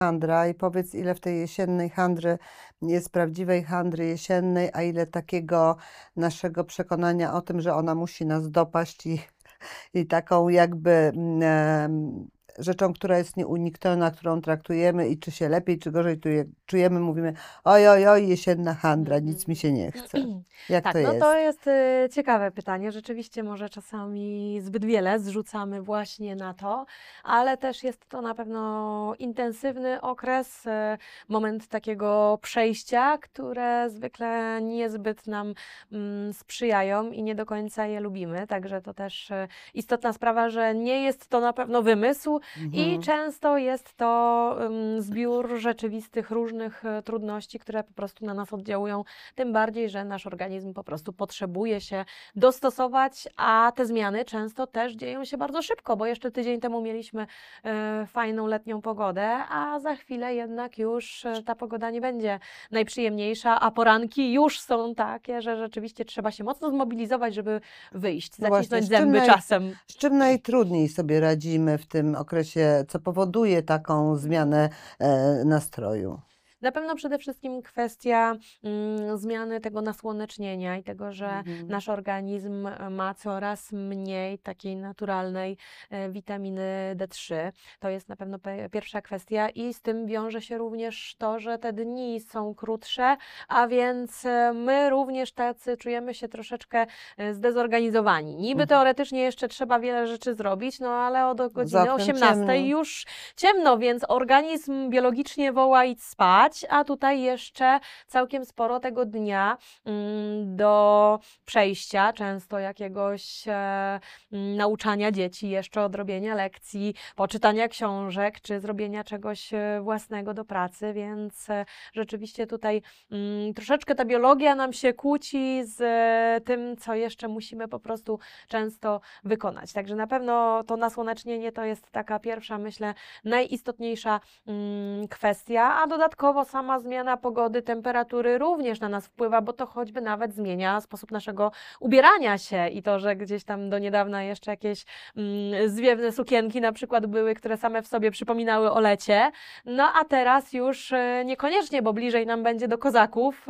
handra i powiedz, ile w tej jesiennej handry jest prawdziwej handry jesiennej, a ile takiego naszego przekonania o tym, że ona musi nas dopaść i taką jakby rzeczą, która jest nieunikniona, którą traktujemy i czy się lepiej, czy gorzej czujemy, mówimy oj, oj, oj, jesienna handra, nic mi się nie chce. Jak Tak, to no to jest? jest ciekawe pytanie. Rzeczywiście może czasami zbyt wiele zrzucamy właśnie na to, ale też jest to na pewno intensywny okres, moment takiego przejścia, które zwykle niezbyt nam sprzyjają i nie do końca je lubimy. Także to też istotna sprawa, że nie jest to na pewno wymysł i często jest to zbiór rzeczywistych różnych trudności, które po prostu na nas oddziałują, tym bardziej, że nasz organizm po prostu potrzebuje się dostosować, a te zmiany często też dzieją się bardzo szybko, bo jeszcze tydzień temu mieliśmy fajną letnią pogodę, a za chwilę jednak już ta pogoda nie będzie najprzyjemniejsza, a poranki już są takie, że rzeczywiście trzeba się mocno zmobilizować, żeby wyjść, No właśnie, zacisnąć zęby czasem. z czym najtrudniej sobie radzimy w tym okresie, co powoduje taką zmianę nastroju? Na pewno przede wszystkim kwestia zmiany tego nasłonecznienia i tego, że nasz organizm ma coraz mniej takiej naturalnej witaminy D3. To jest na pewno pierwsza kwestia i z tym wiąże się również to, że te dni są krótsze, a więc my również tacy czujemy się troszeczkę zdezorganizowani. Niby teoretycznie jeszcze trzeba wiele rzeczy zrobić, no ale od godziny 18 już ciemno, więc organizm biologicznie woła idź spać, a tutaj jeszcze całkiem sporo tego dnia do przejścia, często jakiegoś nauczania dzieci, jeszcze odrobienia lekcji, poczytania książek, czy zrobienia czegoś własnego do pracy, więc rzeczywiście tutaj troszeczkę ta biologia nam się kłóci z tym, co jeszcze musimy po prostu często wykonać. Także na pewno to nasłonecznienie to jest taka pierwsza, myślę, najistotniejsza kwestia, a dodatkowo sama zmiana pogody, temperatury również na nas wpływa, bo to choćby nawet zmienia sposób naszego ubierania się i to, że gdzieś tam do niedawna jeszcze jakieś zwiewne sukienki na przykład były, które same w sobie przypominały o lecie, no a teraz już niekoniecznie, bo bliżej nam będzie do kozaków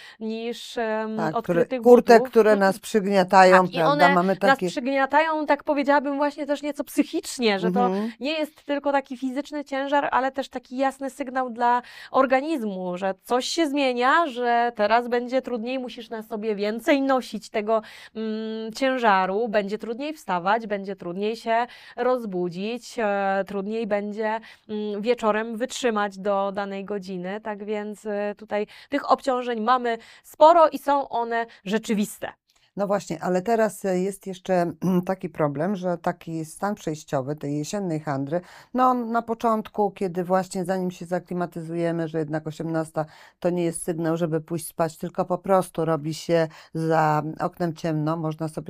niż odkrytych kurtek, butów. które nas przygniatają, tak, prawda? I one Mamy takie... nas przygniatają, tak powiedziałabym właśnie też nieco psychicznie, że to nie jest tylko taki fizyczny ciężar, ale też taki jasny sygnał dla organizmu, że coś się zmienia, że teraz będzie trudniej, musisz na sobie więcej nosić tego ciężaru, będzie trudniej wstawać, będzie trudniej się rozbudzić, trudniej będzie wieczorem wytrzymać do danej godziny, tak więc tutaj tych obciążeń mamy sporo i są one rzeczywiste. No właśnie, ale teraz jest jeszcze taki problem, że taki stan przejściowy tej jesiennej handry, no na początku, kiedy właśnie zanim się zaklimatyzujemy, że jednak 18 to nie jest sygnał, żeby pójść spać, tylko po prostu robi się za oknem ciemno, można sobie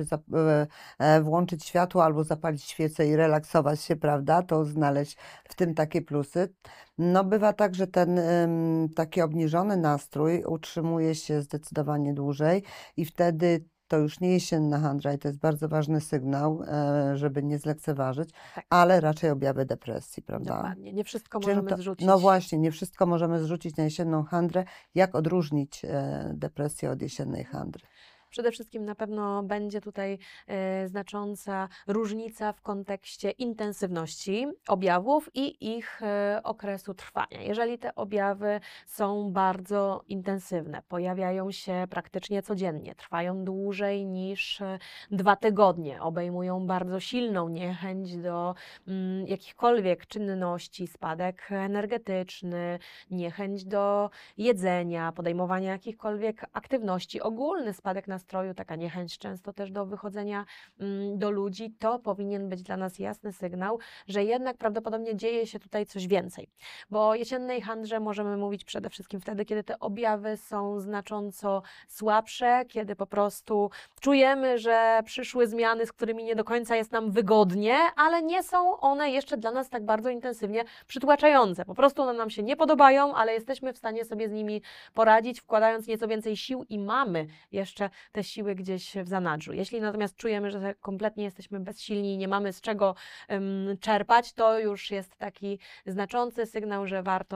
włączyć światło albo zapalić świecę i relaksować się, prawda? To znaleźć w tym takie plusy. No bywa tak, że ten taki obniżony nastrój utrzymuje się zdecydowanie dłużej i wtedy to już nie jesienna handra i to jest bardzo ważny sygnał, żeby nie zlekceważyć, ale raczej objawy depresji, prawda? Dokładnie, nie wszystko możemy zrzucić. No właśnie, nie wszystko możemy zrzucić na jesienną handrę. Jak odróżnić depresję od jesiennej handry? Przede wszystkim na pewno będzie tutaj znacząca różnica w kontekście intensywności objawów i ich okresu trwania. Jeżeli te objawy są bardzo intensywne, pojawiają się praktycznie codziennie, trwają dłużej niż 2 tygodnie, obejmują bardzo silną niechęć do jakichkolwiek czynności, spadek energetyczny, niechęć do jedzenia, podejmowania jakichkolwiek aktywności, ogólny spadek nastroju, taka niechęć często też do wychodzenia do ludzi, to powinien być dla nas jasny sygnał, że jednak prawdopodobnie dzieje się tutaj coś więcej. Bo o jesiennej handrze możemy mówić przede wszystkim wtedy, kiedy te objawy są znacząco słabsze, kiedy po prostu czujemy, że przyszły zmiany, z którymi nie do końca jest nam wygodnie, ale nie są one jeszcze dla nas tak bardzo intensywnie przytłaczające. Po prostu one nam się nie podobają, ale jesteśmy w stanie sobie z nimi poradzić, wkładając nieco więcej sił i mamy jeszcze te siły gdzieś w zanadrzu. Jeśli natomiast czujemy, że kompletnie jesteśmy bezsilni i nie mamy z czego czerpać, to już jest taki znaczący sygnał, że warto